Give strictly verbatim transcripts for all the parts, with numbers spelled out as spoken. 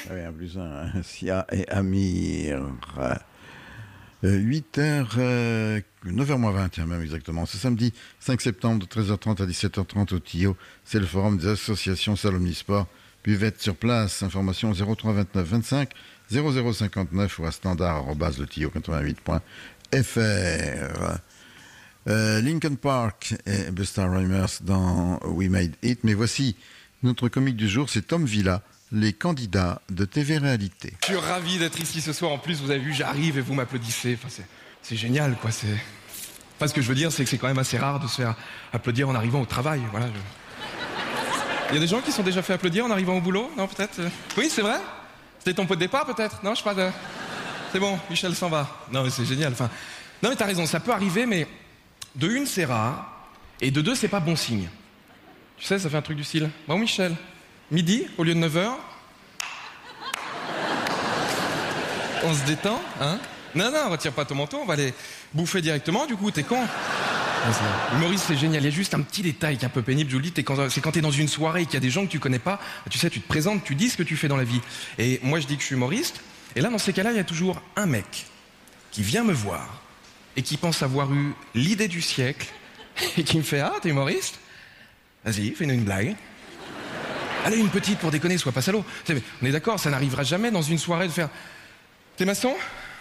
Ah oui, un plus un, hein. Sia et Amir. Euh, huit heures, euh, neuf heures moins vingt, tiens, même exactement. Ce samedi cinq septembre de treize heures trente à dix-sept heures trente au Tio. C'est le forum des associations Salomnisport. Buvette sur place. Information zéro trois vingt-neuf vingt-cinq zéro zéro cinquante-neuf ou à standard arobase le tio quatre-vingt-huit point f r. Euh, Linkin Park et Busta Rhymes dans We Made It. Mais voici notre comique du jour, c'est Tom Villa, les candidats de T V Réalité. Je suis ravi d'être ici ce soir. En plus, vous avez vu, j'arrive et vous m'applaudissez. Enfin, c'est, c'est génial, quoi. C'est... Enfin, ce que je veux dire, c'est que c'est quand même assez rare de se faire applaudir en arrivant au travail. Voilà. Je... Il y a des gens qui sont déjà fait applaudir en arrivant au boulot, non, peut-être? Oui, c'est vrai? C'était ton pot de départ, peut-être? Non, je sais pas. De... C'est bon, Michel s'en va. Non, mais c'est génial. Enfin, non, mais t'as raison, ça peut arriver, mais de une, c'est rare, et de deux, c'est pas bon signe. Tu sais, ça fait un truc du style. Bon, Michel, midi au lieu de neuf heures. On se détend, hein? Non, non, retire pas ton manteau, on va aller bouffer directement, du coup, t'es con. Maurice, c'est génial, il y a juste un petit détail qui est un peu pénible, je vous le dis, t'es quand, c'est quand t'es dans une soirée et qu'il y a des gens que tu connais pas, tu sais, tu te présentes, tu dis ce que tu fais dans la vie. Et moi, je dis que je suis humoriste, et là, dans ces cas-là, il y a toujours un mec qui vient me voir et qui pense avoir eu l'idée du siècle et qui me fait « Ah, t'es humoriste? Vas-y, fais-nous une blague. » Allez, une petite pour déconner, sois pas salaud. On est d'accord, ça n'arrivera jamais dans une soirée de faire « T'es maçon?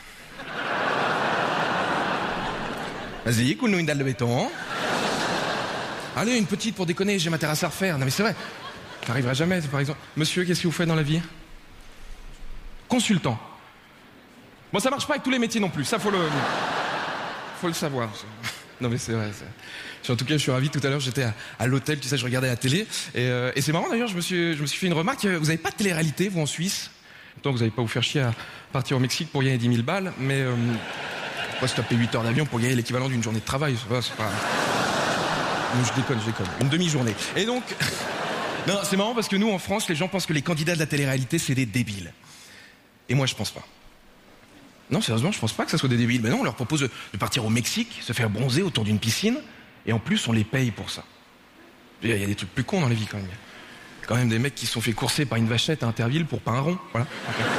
Vas-y, coule-nous une dalle de béton. Allez, une petite pour déconner, j'ai ma terrasse à refaire. » Non mais c'est vrai, ça n'arrivera jamais, par exemple. « Monsieur, qu'est-ce que vous faites dans la vie? » Consultant. Bon, ça marche pas avec tous les métiers non plus, ça faut le... faut le savoir. Non mais c'est vrai, c'est... En tout cas, je suis ravi, tout à l'heure, j'étais à, à l'hôtel, tu sais, je regardais la télé, et, euh, et c'est marrant d'ailleurs, je me suis, je me suis fait une remarque, vous avez pas de télé-réalité, vous, en Suisse? Pourtant, vous n'allez pas vous faire chier à partir au Mexique pour gagner dix mille balles, mais... Euh, pas se taper huit heures d'avion pour gagner l'équivalent d'une journée de travail, c'est pas... C'est pas... Non, je déconne, je déconne. Une demi-journée. Et donc... Non, c'est marrant parce que nous, en France, les gens pensent que les candidats de la télé-réalité, c'est des débiles. Et moi, je pense pas. Non, sérieusement, je pense pas que ça soit des débiles. Mais non, on leur propose de, de partir au Mexique, se faire bronzer autour d'une piscine, et en plus, on les paye pour ça. Il y a des trucs plus cons dans la vie, quand même. Il y a quand même des mecs qui se sont fait courser par une vachette à Interville pour pas un rond, voilà.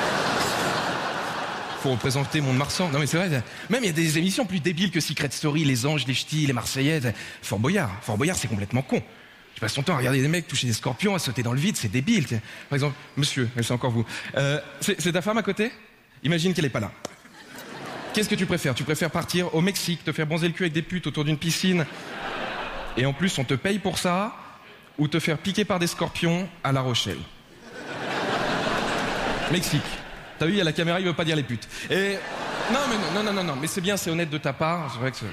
Faut représenter Mont-de-Marsan. Non mais c'est vrai, même il y a des émissions plus débiles que Secret Story, Les Anges, Les Ch'tis, Les Marseillaises. Fort Boyard, Fort Boyard, c'est complètement con. Tu passes ton temps à regarder des mecs toucher des scorpions, à sauter dans le vide, c'est débile. Par exemple, monsieur, c'est encore vous, euh, c'est, c'est ta femme à côté? Imagine qu'elle est pas là. Qu'est-ce que tu préfères? Tu préfères partir au Mexique, te faire bronzer le cul avec des putes autour d'une piscine, et en plus on te paye pour ça, ou te faire piquer par des scorpions à La Rochelle? Mexique. T'as vu, il y a la caméra, il veut pas dire les putes. Et... Non, mais non, non, non, non, mais c'est bien, c'est honnête de ta part, c'est vrai que c'est...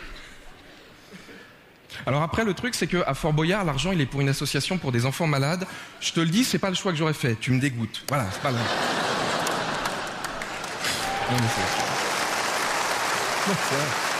Alors après, le truc, c'est qu'à Fort Boyard, l'argent, il est pour une association pour des enfants malades. Je te le dis, c'est pas le choix que j'aurais fait. Tu me dégoûtes. Voilà, c'est pas le... Non, mais c'est... Non, c'est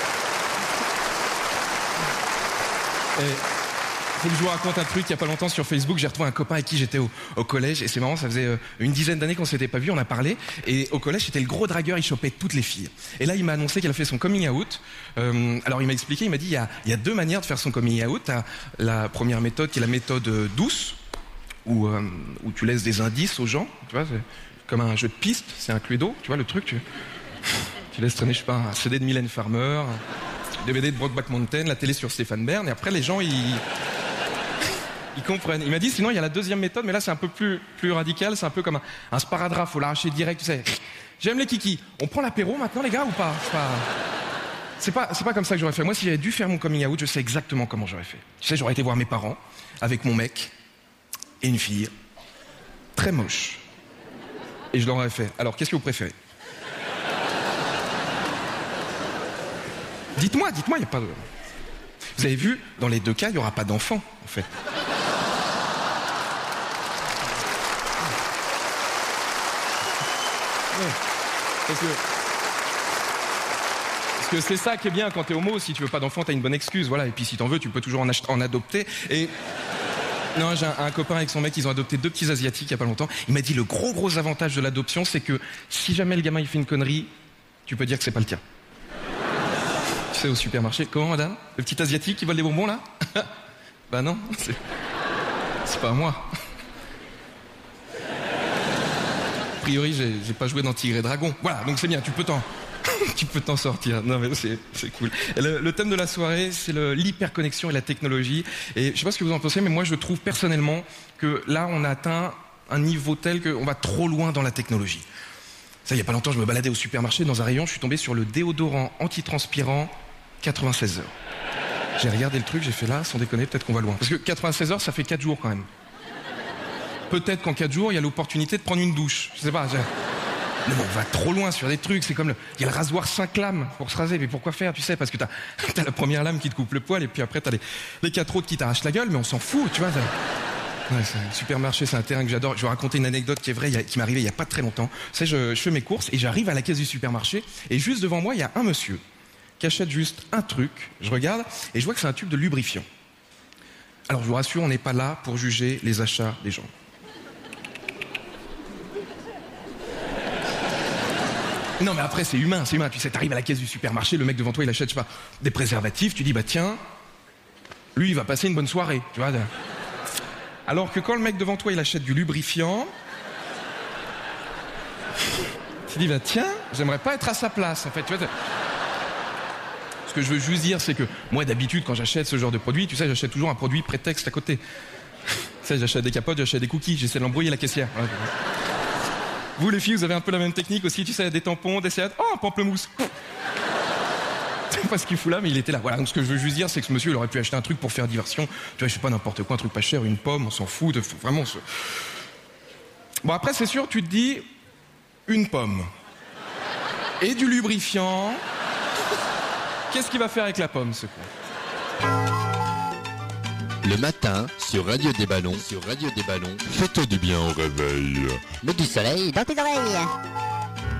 vrai. Et... Faut que je vous raconte un truc, il y a pas longtemps sur Facebook, j'ai retrouvé un copain avec qui j'étais au, au collège, et c'est marrant, ça faisait euh, une dizaine d'années qu'on s'était pas vu, on a parlé, et au collège, c'était le gros dragueur, il chopait toutes les filles. Et là, il m'a annoncé qu'il a fait son coming out. Euh, alors, il m'a expliqué, il m'a dit, il y a, il y a deux manières de faire son coming out. T'as la première méthode, qui est la méthode euh, douce, où, euh, où tu laisses des indices aux gens, tu vois, c'est comme un jeu de piste, c'est un cluedo, tu vois, le truc, tu, tu laisses traîner, je sais pas, un C D de Mylène Farmer, un D V D de Brokeback Mountain, la télé sur Stéphane Bern, et après, les gens, ils... Ils comprennent. Il m'a dit, sinon, il y a la deuxième méthode, mais là, c'est un peu plus, plus radical. C'est un peu comme un, un sparadrap, faut l'arracher direct, tu sais. J'aime les kikis. On prend l'apéro maintenant, les gars, ou pas? C'est pas... C'est pas, c'est pas comme ça que j'aurais fait. Moi, si j'avais dû faire mon coming out, je sais exactement comment j'aurais fait. Tu sais, j'aurais été voir mes parents, avec mon mec, et une fille, très moche. Et je leur aurais fait, alors, qu'est-ce que vous préférez? Dites-moi, dites-moi, il n'y a pas de... Vous avez vu, dans les deux cas, il n'y aura pas d'enfant, en fait. Ouais. Parce que... Parce que c'est ça qui est bien quand t'es homo, si tu veux pas d'enfant, t'as une bonne excuse, voilà. Et puis si t'en veux, tu peux toujours en, ach- en adopter. Et... Non, j'ai un, un copain avec son mec, ils ont adopté deux petits asiatiques il y a pas longtemps. Il m'a dit, le gros gros avantage de l'adoption, c'est que si jamais le gamin il fait une connerie, tu peux dire que c'est pas le tien. Tu sais, au supermarché, comment madame? Le petit asiatique qui vole des bonbons là? Bah non, c'est... c'est pas moi. priori, j'ai, j'ai pas joué dans Tigre et Dragon. Voilà, donc c'est bien, tu peux t'en, tu peux t'en sortir. Non mais c'est, c'est cool. Et le, le thème de la soirée, c'est le, l'hyperconnexion et la technologie. Et je sais pas ce que vous en pensez, mais moi je trouve personnellement que là, on a atteint un niveau tel qu'on va trop loin dans la technologie. Ça, il y a pas longtemps, je me baladais au supermarché, dans un rayon, je suis tombé sur le déodorant antitranspirant quatre-vingt-seize heures. J'ai regardé le truc, j'ai fait là, sans déconner, peut-être qu'on va loin. Parce que quatre-vingt-seize heures, ça fait quatre jours quand même. Peut-être qu'en quatre jours, il y a l'opportunité de prendre une douche. Je sais pas. Je... Non, on va trop loin sur des trucs. C'est comme le... Il y a le rasoir cinq lames pour se raser. Mais pourquoi faire, tu sais? Parce que t'as... t'as la première lame qui te coupe le poil et puis après t'as les, les quatre autres qui t'arrachent la gueule, mais on s'en fout, tu vois. Ouais, c'est un supermarché, c'est un terrain que j'adore. Je vais raconter une anecdote qui est vraie, qui m'est arrivée il y a pas très longtemps. Tu sais, je, je fais mes courses et j'arrive à la caisse du supermarché et juste devant moi, il y a un monsieur qui achète juste un truc. Je regarde et je vois que c'est un tube de lubrifiant. Alors je vous rassure, on n'est pas là pour juger les achats des gens. Non mais après c'est humain, c'est humain. Tu sais, t'arrives à la caisse du supermarché, le mec devant toi il achète, je sais pas, des préservatifs, tu dis bah tiens, lui il va passer une bonne soirée, tu vois. Alors que quand le mec devant toi il achète du lubrifiant, tu dis bah tiens, j'aimerais pas être à sa place en fait, tu vois. Ce que je veux juste dire c'est que moi d'habitude quand j'achète ce genre de produit, tu sais, j'achète toujours un produit prétexte à côté. Tu sais, j'achète des capotes, j'achète des cookies, j'essaie de l'embrouiller la caissière. Ouais. Vous les filles, vous avez un peu la même technique aussi, tu sais, des tampons, des céates. Oh, un pamplemousse. C'est pas ce qu'il fout là, mais il était là. Voilà, donc ce que je veux juste dire, c'est que ce monsieur, il aurait pu acheter un truc pour faire diversion. Tu vois, je sais pas, n'importe quoi, un truc pas cher, une pomme, on s'en fout, de, vraiment. Ce... Bon, après, c'est sûr, tu te dis, une pomme. Et du lubrifiant. Qu'est-ce qu'il va faire avec la pomme, ce con? Le matin, sur Radio des Ballons, sur Radio des Ballons, fais-toi du bien au réveil. Mets du soleil dans tes oreilles.